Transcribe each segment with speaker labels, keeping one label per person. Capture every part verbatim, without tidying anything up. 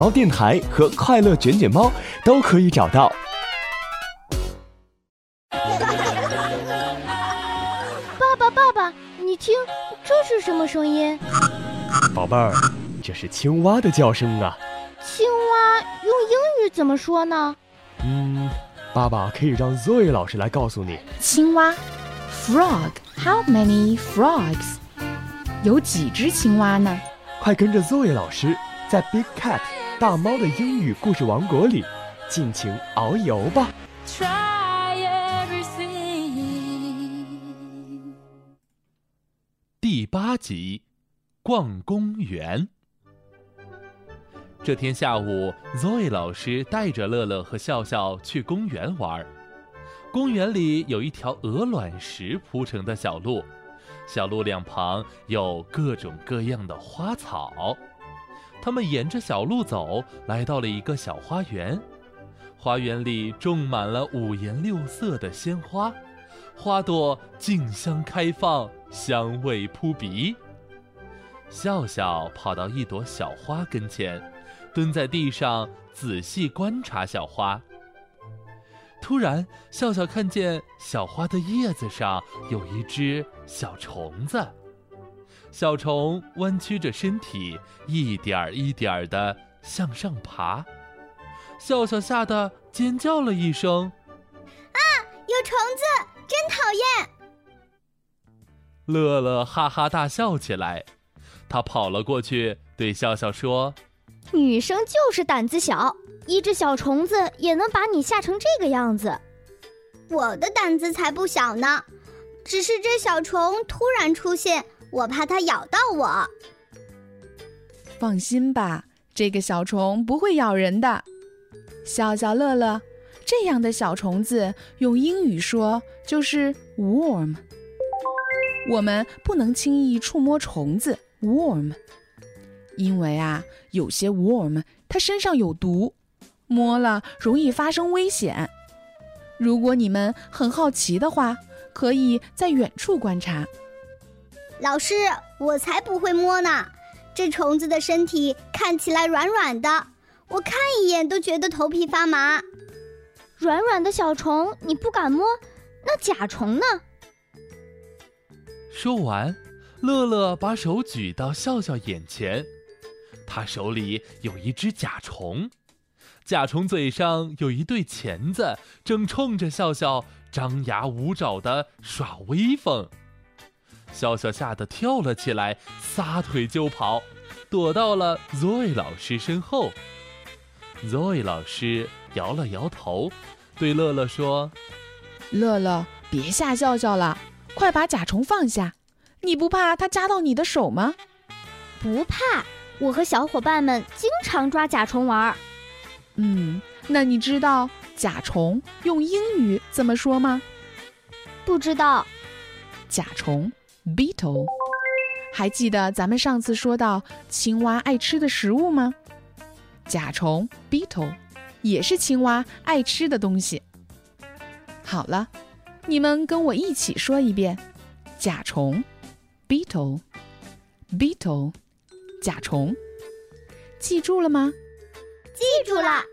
Speaker 1: 猫电台和快乐卷卷猫都可以找到。
Speaker 2: 爸爸爸爸，你听，这是什么声音？
Speaker 1: 宝贝儿，这是青蛙的叫声啊。
Speaker 2: 青蛙用英语怎么说呢？
Speaker 1: 嗯，爸爸可以让 Zoe 老师来告诉你。
Speaker 3: 青蛙 Frog How many frogs？ 有几只青蛙呢？
Speaker 1: 快跟着 Zoe 老师在 Big Cat 大猫的英语故事王国里尽情遨游吧。
Speaker 4: 第八集，逛公园。这天下午 Zoe 老师带着乐乐和笑笑去公园玩。公园里有一条鹅卵石铺成的小路，小路两旁有各种各样的花草。他们沿着小路走，来到了一个小花园。花园里种满了五颜六色的鲜花，花朵竞相开放，香味扑鼻。笑笑跑到一朵小花跟前，蹲在地上仔细观察小花。突然，笑笑看见小花的叶子上有一只小虫子，小虫弯曲着身体，一点一点地向上爬。笑笑吓得尖叫了一声：“
Speaker 5: 啊，有虫子，真讨厌！”
Speaker 4: 乐乐哈哈大笑起来，他跑了过去，对笑笑说：“
Speaker 2: 女生就是胆子小，一只小虫子也能把你吓成这个样子。
Speaker 5: 我的胆子才不小呢，只是这小虫突然出现，我怕它咬到我。”
Speaker 3: 放心吧，这个小虫不会咬人的。笑笑乐乐，这样的小虫子用英语说就是 worm。 我们不能轻易触摸虫子 worm， 因为啊，有些 worm 它身上有毒，摸了容易发生危险。如果你们很好奇的话，可以在远处观察。
Speaker 5: 老师，我才不会摸呢，这虫子的身体看起来软软的，我看一眼都觉得头皮发麻。
Speaker 2: 软软的小虫你不敢摸，那甲虫呢？
Speaker 4: 说完，乐乐把手举到笑笑眼前，他手里有一只甲虫，甲虫嘴上有一对钳子，正冲着笑笑张牙舞爪地耍威风。笑笑吓得跳了起来，撒腿就跑，躲到了 Zoe 老师身后。Zoe 老师摇了摇头，对乐乐说：“
Speaker 3: 乐乐，别吓笑笑了，快把甲虫放下，你不怕它扎到你的手吗？”“
Speaker 2: 不怕，我和小伙伴们经常抓甲虫玩。”“
Speaker 3: 嗯，那你知道甲虫用英语怎么说吗？”“
Speaker 2: 不知道。”“
Speaker 3: 甲虫 beetle。 还记得咱们上次说到青蛙爱吃的食物吗？甲虫 beetle 也是青蛙爱吃的东西。好了，你们跟我一起说一遍：甲虫 beetle beetle 甲虫，记住了吗？
Speaker 5: 记住了。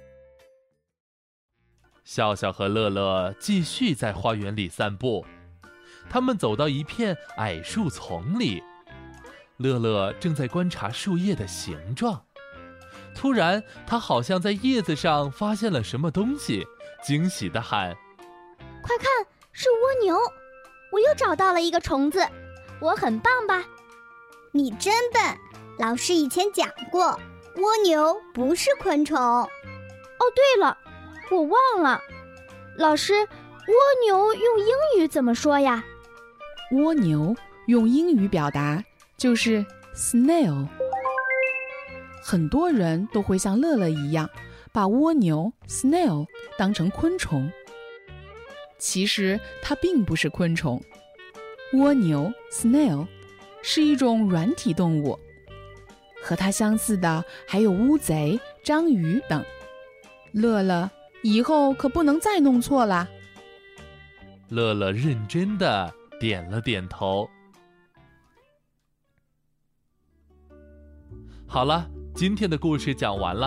Speaker 4: 笑笑和乐乐继续在花园里散步，他们走到一片矮树丛里，乐乐正在观察树叶的形状。突然，他好像在叶子上发现了什么东西，惊喜地喊：“
Speaker 2: 快看，是蜗牛！我又找到了一个虫子，我很棒吧？”“
Speaker 5: 你真笨，老师以前讲过，蜗牛不是昆虫。”“哦，
Speaker 2: 对了，我忘了，老师，蜗牛用英语怎么说呀？”“
Speaker 3: 蜗牛用英语表达就是 snail。很多人都会像乐乐一样，把蜗牛 snail 当成昆虫。其实它并不是昆虫，蜗牛 snail 是一种软体动物。和它相似的还有乌贼、章鱼等。乐乐，以后可不能再弄错了。”
Speaker 4: 乐乐认真地点了点头。好了，今天的故事讲完了。